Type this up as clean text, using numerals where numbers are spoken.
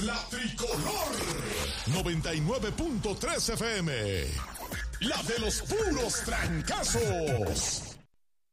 la tricolor. 99.3 FM. La de los puros trancazos.